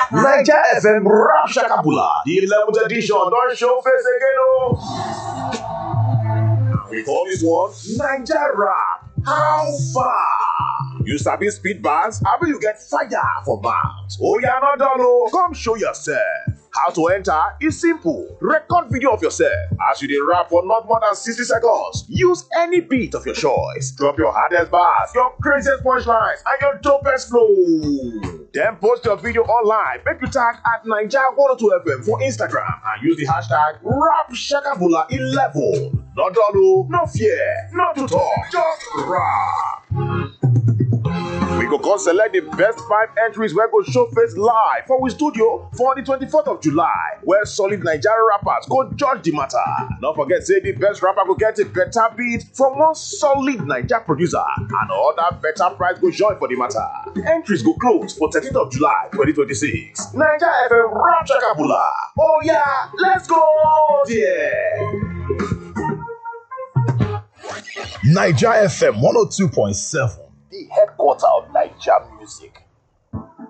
Naija FM Rap Shakabula, the 11th edition, don't show face again, oh. We call this one Naija Rap. How far? You sabi speed bars? How will you get fire for mouth? Oh, you're not done, oh. Come show yourself. How to enter is simple. Record video of yourself as you dey rap for not more than 60 seconds. Use any beat of your choice. Drop your hardest bars, your craziest punchlines, and your dopest flow. Then post your video online. Make you tag at Naija 102 FM for Instagram and use the hashtag RapShakabula11. Not done, oh. No fear, not to talk, just rap. We go come select the best 5 entries wey go show face live for we studio for the 24th of July, where solid Nigerian rappers go judge the matter. Don't forget, say the best rapper go get a better beat from one solid Naija producer, and other better prize go join for the matter. The entries go close for 13th of July 2026. Naija FM Rap Shakabula. Oh yeah, let's go there. Naija FM 102.7, the headquarters of Naija music.